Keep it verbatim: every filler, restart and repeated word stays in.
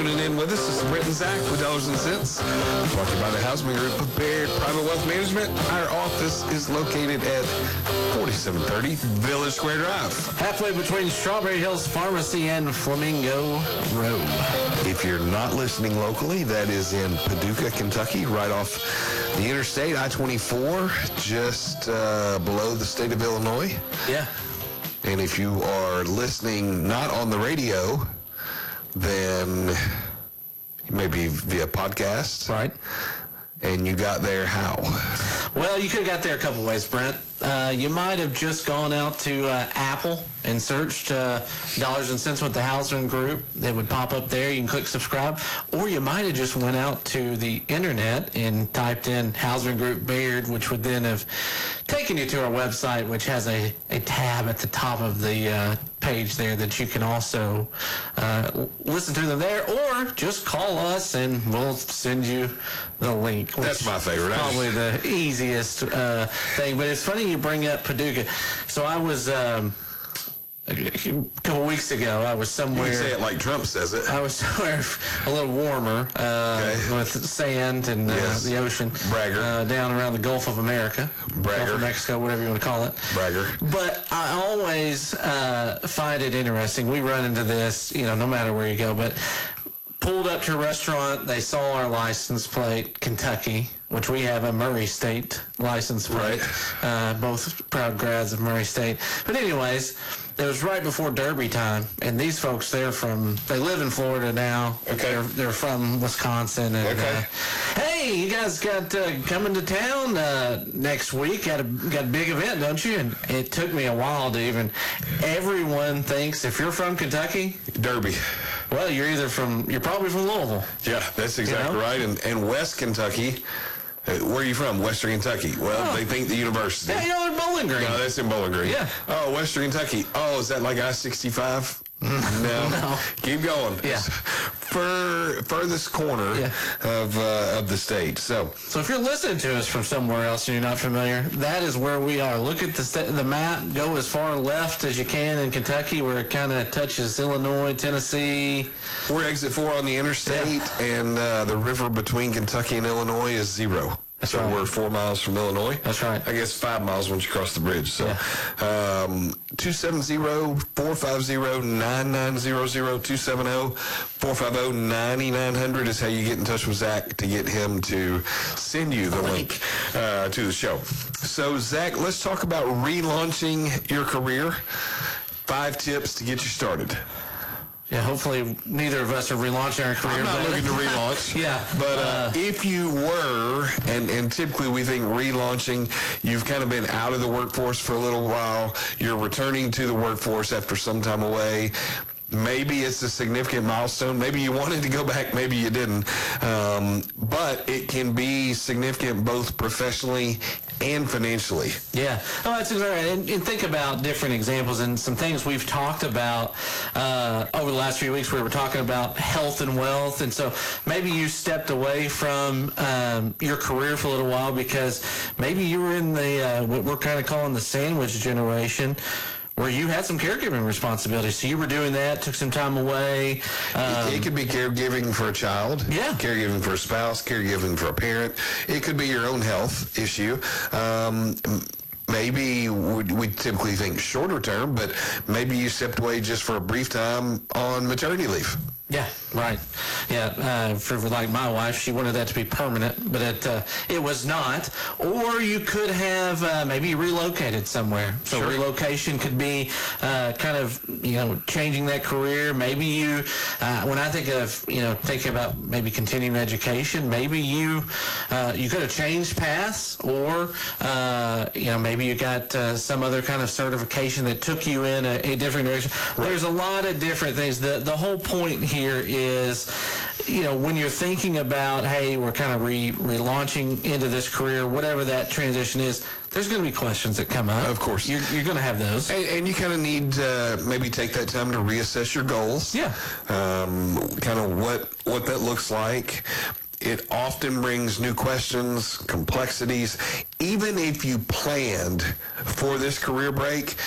tuning in with us. This is Brent and Zach with Dollars and Cents. Brought to you by the Housing Group of Baird Private Wealth Management. Our office is located at forty-seven thirty Village Square Drive. Halfway between Strawberry Hills Pharmacy and Flamingo Road. If you're not listening locally, that is in Paducah, Kentucky, right off the interstate, I twenty-four, just uh, below the state of Illinois. Yeah. And if you are listening not on the radio, then maybe via podcast. Right. And you got there how? Well, you could have got there a couple ways, Brent. Uh, you might have just gone out to uh, Apple and searched uh, Dollars and Cents with the Housing Group. It would pop up there. You can click subscribe. Or you might have just went out to the internet and typed in Housing Group Baird, which would then have taken you to our website, which has a, a tab at the top of the uh, page there that you can also uh, listen to them there, or just call us and we'll send you the link. That's my favorite. Probably the easiest uh, thing. But it's funny you bring up Paducah. So I was um, a couple weeks ago. I was somewhere. You say it like Trump says it. I was somewhere a little warmer uh, okay. with sand and uh, yes. the ocean. Bragger. Uh, down around the Gulf of America. Bragger. Gulf of Mexico, whatever you want to call it. Bragger. But I always uh, find it interesting. We run into this, you know, no matter where you go. But pulled up to a restaurant, they saw our license plate, Kentucky, which we have a Murray State license plate. Right. Uh, both proud grads of Murray State. But anyways, it was right before Derby time, and these folks, they're from, they live in Florida now. Okay. They're, they're from Wisconsin. And, okay. Uh, hey, you guys got uh, coming to town uh, next week? Got a, got a big event, don't you? And it took me a while to even, everyone thinks if you're from Kentucky, Derby. well, you're either from, you're probably from Louisville. Yeah, that's exactly You know? right. And, and West Kentucky, uh, where are you from? Western Kentucky. Well, Oh. they think the university. Yeah, you know, they're Bowling Green. No, that's in Bowling Green. Yeah. Oh, Western Kentucky. Oh, is that like I sixty-five? No. No. Keep going. Yeah. Fur, furthest corner Yeah. of uh, of the state. So, So if you're listening to us from somewhere else and you're not familiar, that is where we are. Look at the sta- the map. Go as far left as you can in Kentucky, where it kind of touches Illinois, Tennessee. we're exit four on the interstate, and uh, the river between Kentucky and Illinois is zero. That's so right. we're four miles from Illinois. That's right. I guess five miles once you cross the bridge. So, um, two seven zero, four five zero, nine nine zero zero, two seven zero, four five zero, nine nine zero zero is how you get in touch with Zach to get him to send you the link uh, to the show. So, Zach, let's talk about relaunching your career. Five tips to get you started. Yeah, hopefully neither of us are relaunching our career. I'm not looking to relaunch. Yeah. But uh, if you were, and, and typically we think relaunching, you've kind of been out of the workforce for a little while, you're returning to the workforce after some time away. Maybe it's a significant milestone. Maybe you wanted to go back, maybe you didn't. Um, but it can be significant both professionally and financially. Yeah. Oh, that's exactly right. And, and think about different examples and some things we've talked about uh, over the last few weeks. We were talking about health and wealth. And so maybe you stepped away from um, your career for a little while because maybe you were in the, uh, what we're kind of calling the sandwich generation, where you had some caregiving responsibilities. So you were doing that, took some time away. Um, it, it could be caregiving for a child, Yeah. caregiving for a spouse, caregiving for a parent. It could be your own health issue. Um, maybe we, we typically think shorter term, but maybe you stepped away just for a brief time on maternity leave. Yeah, right. Yeah, uh, for like my wife, she wanted that to be permanent, but it uh, it was not. Or you could have uh, maybe relocated somewhere. So Sure. relocation could be uh, kind of, you know, changing that career. Maybe you, uh, when I think of, you know, thinking about maybe continuing education, maybe you uh, you could have changed paths, or uh, you know, maybe you got uh, some other kind of certification that took you in a, a different direction. Right. There's a lot of different things. The the whole point here is, you know, when you're thinking about, hey, we're kind of re relaunching into this career, whatever that transition is, there's going to be questions that come up. Of course. You're, you're going to have those. And, and you kind of need to maybe take that time to reassess your goals. Yeah. Um, kind of what, what that looks like. It often brings new questions, complexities. Even if you planned for this career break,